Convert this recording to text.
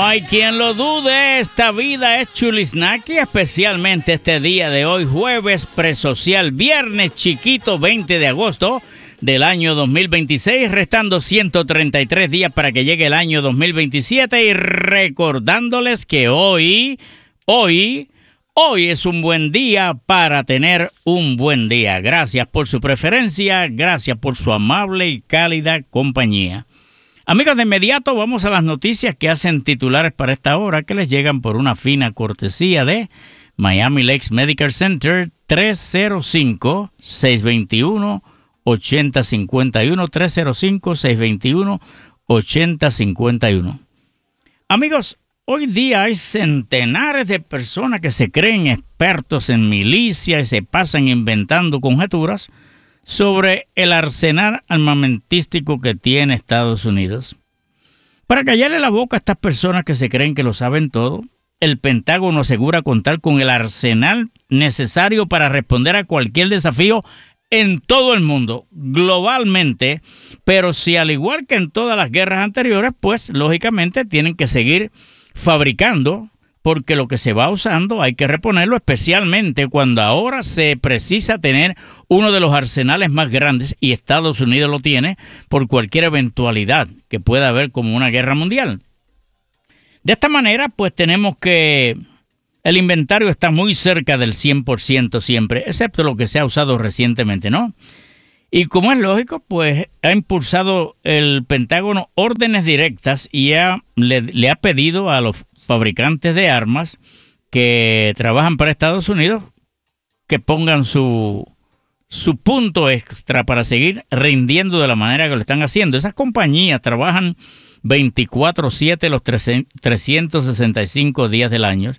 hay quien lo dude, esta vida es chulisnaki, especialmente este día de hoy, jueves presocial, viernes chiquito 20 de agosto del año 2026, restando 133 días para que llegue el año 2027 y recordándoles que hoy es un buen día para tener un buen día. Gracias por su preferencia, gracias por su amable y cálida compañía. Amigos, de inmediato vamos a las noticias que hacen titulares para esta hora, que les llegan por una fina cortesía de Miami Lakes Medical Center, 305-621-8051, 305-621-8051. Amigos, hoy día hay centenares de personas que se creen expertos en milicia y se pasan inventando conjeturas sobre el arsenal armamentístico que tiene Estados Unidos. Para callarle la boca a estas personas que se creen que lo saben todo, el Pentágono asegura contar con el arsenal necesario para responder a cualquier desafío en todo el mundo, globalmente, pero si al igual que en todas las guerras anteriores, pues lógicamente tienen que seguir fabricando, porque lo que se va usando hay que reponerlo, especialmente cuando ahora se precisa tener uno de los arsenales más grandes, y Estados Unidos lo tiene, por cualquier eventualidad que pueda haber como una guerra mundial. De esta manera, pues tenemos que el inventario está muy cerca del 100% siempre, excepto lo que se ha usado recientemente, ¿no? Y como es lógico, pues ha impulsado el Pentágono órdenes directas y le ha pedido a los fabricantes de armas que trabajan para Estados Unidos que pongan su punto extra para seguir rindiendo de la manera que lo están haciendo. Esas compañías trabajan 24/7 los 365 días del año